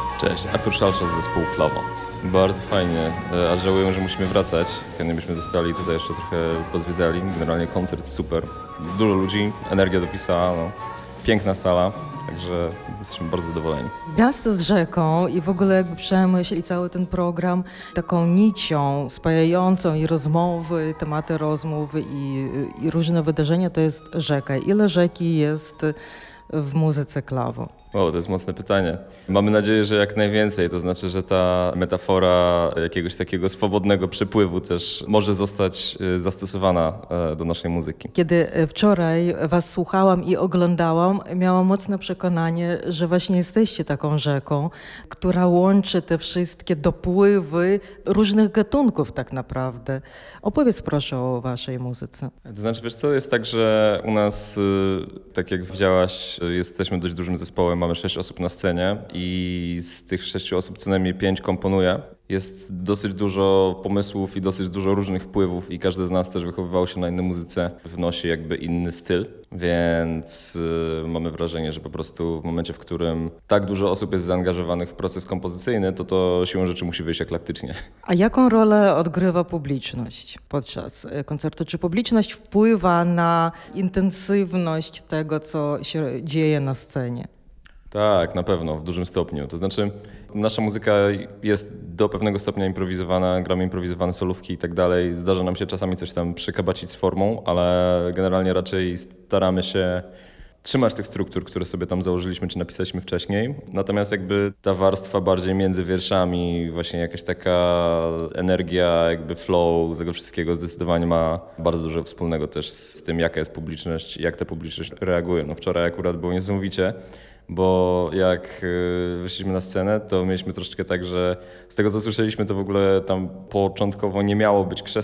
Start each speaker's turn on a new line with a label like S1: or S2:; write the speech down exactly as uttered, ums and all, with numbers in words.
S1: Cześć, Artur Szalsza z zespołu Klawo. Bardzo fajnie, a żałuję, że musimy wracać. Chętnie byśmy zostali tutaj jeszcze trochę pozwiedzali. Generalnie koncert super. Dużo ludzi, energia dopisała, no. Piękna sala, także jesteśmy bardzo zadowoleni.
S2: Miasto z rzeką i w ogóle jakby przemyśl i cały ten program taką nicią spajającą i rozmowy, tematy rozmów i, i różne wydarzenia to jest rzeka. Ile rzeki jest w muzyce Klawo?
S1: O, to jest mocne pytanie. Mamy nadzieję, że jak najwięcej, to znaczy, że ta metafora jakiegoś takiego swobodnego przepływu też może zostać zastosowana do naszej muzyki.
S2: Kiedy wczoraj was słuchałam i oglądałam, miałam mocne przekonanie, że właśnie jesteście taką rzeką, która łączy te wszystkie dopływy różnych gatunków tak naprawdę. Opowiedz proszę o waszej muzyce.
S1: To znaczy, wiesz co, jest tak, że u nas, tak jak widziałaś, jesteśmy dość dużym zespołem. Mamy sześć osób na scenie i z tych sześciu osób co najmniej pięć komponuje. Jest dosyć dużo pomysłów i dosyć dużo różnych wpływów i każdy z nas też wychowywał się na innej muzyce, wnosi jakby inny styl, więc yy, mamy wrażenie, że po prostu w momencie, w którym tak dużo osób jest zaangażowanych w proces kompozycyjny, to to siłą rzeczy musi wyjść eklektycznie.
S2: A jaką rolę odgrywa publiczność podczas koncertu? Czy publiczność wpływa na intensywność tego, co się dzieje na scenie?
S1: Tak, na pewno, w dużym stopniu. To znaczy, nasza muzyka jest do pewnego stopnia improwizowana, gramy improwizowane solówki i tak dalej. Zdarza nam się czasami coś tam przekabacić z formą, ale generalnie raczej staramy się trzymać tych struktur, które sobie tam założyliśmy czy napisaliśmy wcześniej. Natomiast jakby ta warstwa bardziej między wierszami, właśnie jakaś taka energia, jakby flow tego wszystkiego zdecydowanie ma bardzo dużo wspólnego też z tym, jaka jest publiczność i jak ta publiczność reaguje. No wczoraj akurat było niesamowicie, bo jak wyszliśmy na scenę, to mieliśmy troszeczkę tak, że z tego co słyszeliśmy, to w ogóle tam początkowo nie miało być krzesła,